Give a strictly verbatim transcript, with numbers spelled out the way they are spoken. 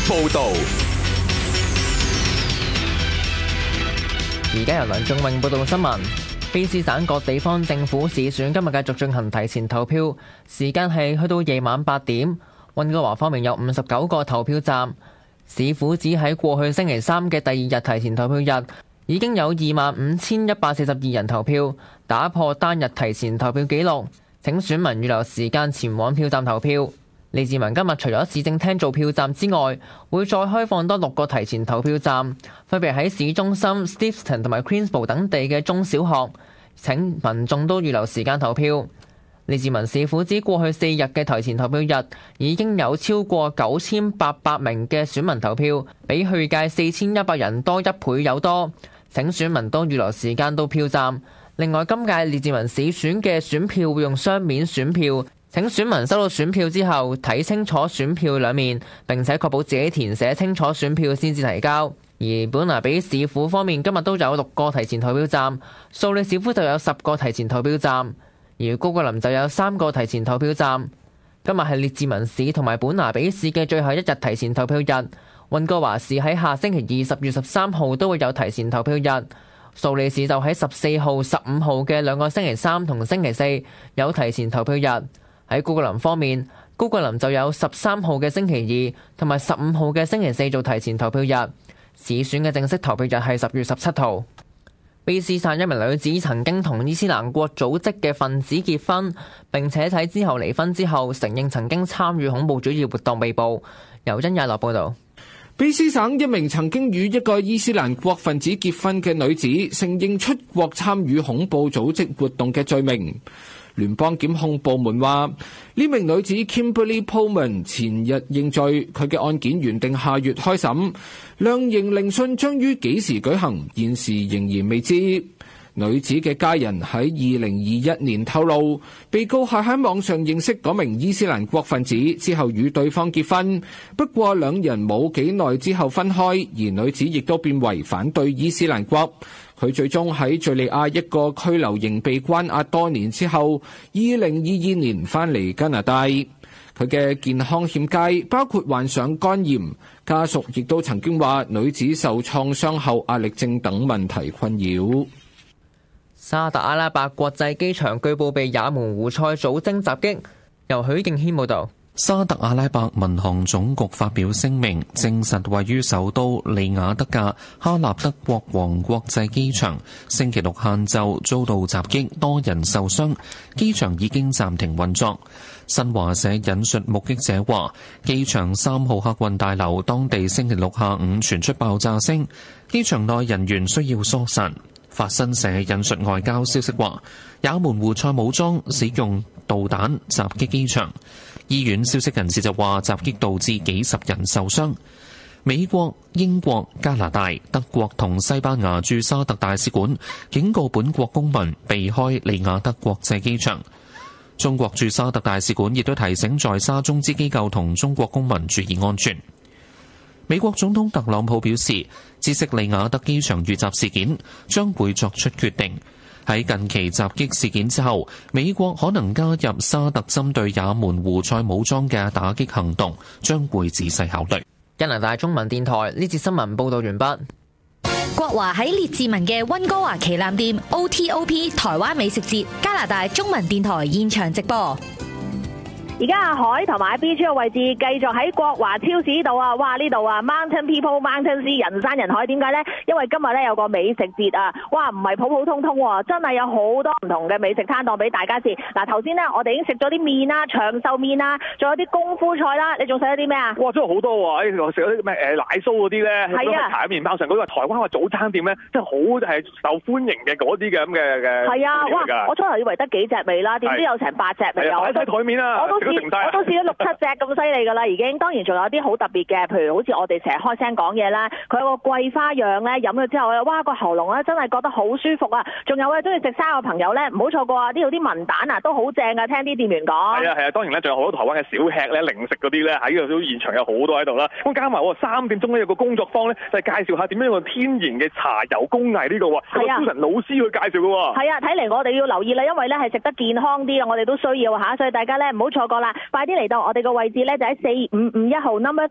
報道。 而家由梁仲穎報道新聞。卑詩省各地方政府市選今日繼續進行提前投票，時間係去到夜晚八點。溫哥華方面有五十九個投票站。市府指喺過去星期三嘅第二日提前投票日，已經有二萬五千一百四十二人投票，打破單日提前投票紀錄。請選民預留時間前往票站投票。李志文今日除咗市政廳做票站之外，會再開放多六個提前投票站，分別喺市中心、Steveston 同埋 Queensboro 等地嘅中小學。請民眾都預留時間投票。李志文市府指過去四日嘅提前投票日已經有超過九千八百名嘅選民投票，比去屆四千一百人多一倍有多。請選民都預留時間到票站。另外，今屆李志文市選嘅選票會用雙面選票。請選民收到選票之後睇清楚選票兩面，並且確保自己填寫清楚選票先至提交。而本拿比市府方面今日都有六個提前投票站，素里市府就有十個提前投票站，而高桂林就有三個提前投票站。今日係列治文市同埋本拿比市嘅最後一日提前投票日。溫哥華市喺下星期二十月十三號都會有提前投票日。素里市就喺十四號、十五號嘅兩個星期三同星期四有提前投票日。喺高桂林方面，高桂林就有十三號嘅星期二同埋十五號嘅星期四做提前投票日。市選嘅正式投票日係十月十七號。卑詩省一名女子曾經同伊斯蘭國組織嘅分子結婚，並且喺之後離婚之後承認曾經參與恐怖主義活動被捕。由殷亞樂報導。 卑詩省一名曾經與一個伊斯蘭國分子結婚嘅女子承認出國參與恐怖組織活動嘅罪名。聯邦檢控部門話，呢名女子 Kimberly Pullman 前日認罪，佢嘅案件原定下月開審，量刑聆訊將於幾時舉行，現時仍然未知。女子嘅家人喺二零二一年透露，被告係喺網上認識嗰名伊斯蘭國分子，之後與對方結婚，不過兩人冇幾耐之後分開，而女子亦都變為反對伊斯蘭國。佢最終喺敘利亞一個拘留營被關押多年之後，二零二二年返嚟加拿大。佢嘅健康欠佳，包括患上肝炎，家屬亦都曾經話女子受創傷後壓力症等問題困擾。 沙特阿拉伯國際機場據報被也門胡塞組織襲擊。由許敬軒報導。 沙特阿拉伯民航總局發表聲明，證實位於首都利雅得嘅哈納德國王國際機場星期六晏晝遭到襲擊，多人受傷，機場已經暫停運作。新華社引述目擊者話，機場三號客運大樓當地星期六下午傳出爆炸聲，機場內人員需要疏散。法新社引述外交消息話，也門胡塞武裝使用導彈襲擊機場。醫院消息人士就話，襲擊導致幾十人受傷。美國、英國、加拿大、德國同西班牙駐沙特大使館警告本國公民避開利雅得國際機場。中國駐沙特大使館亦都提醒在沙中資機構同中國公民注意安全。美國總統特朗普表示，知悉利雅得機場遇襲事件，將會作出決定。喺近期襲擊事件之後，美國可能加入沙特針對也門胡塞武裝嘅打擊行動，將會仔細考慮。 加拿大中文電台呢節新聞報道完畢。 國華喺列治文嘅溫哥華旗艦店 O T O P 台灣美食節，加拿大中文電台現場直播。 而家阿海同埋 B 區嘅位置繼續喺國華超市呢度啊！哇，呢度啊 Mountain People Mountain Sea 人山人海，點解呢？因為今日咧有個美食節啊！哇，唔係普普通通喎，真係有好多唔同嘅美食攤檔俾大家試。嗱，頭先呢，我哋已經食咗啲麵啦、長壽麵啦，仲有啲功夫菜啦。你仲食咗啲咩啊？ 哇，真係好多喎！誒，食嗰啲咩誒奶酥嗰啲咧， 係啊， 搽喺麵包上嗰個台灣嘅早餐店咧，真係好係受歡迎嘅嗰啲嘅咁嘅嘅。係啊，哇！我初頭以為得幾隻味啦，點知有成八隻味啊！ 擺晒台面啊！ 我都試，我都試咗六七隻咁犀利㗎啦，已經。當然仲有啲好特別嘅，譬如好似我哋成日開聲講嘢啦，佢有個桂花釀咧，飲咗之後咧，哇個喉嚨咧真係覺得好舒服啊！仲有咧，中意食生嘅朋友咧，唔好錯過啊！呢度啲文蛋啊都好正㗎，聽啲店員講。係啊係啊，當然咧仲有好多台灣嘅小吃咧、零食嗰啲咧，喺呢度都現場有好多喺度啦。咁加埋喎三點鐘咧有個工作坊咧，就係介紹下點樣用天然嘅茶油工藝呢個喎，係啊，蘇神老師去介紹嘅喎。係啊，睇嚟我哋要留意啦，因為咧係食得健康啲啊，我哋都需要嚇，所以大家咧唔好錯過啦，快啲嚟到我哋個位置咧就喺四五五一號 number。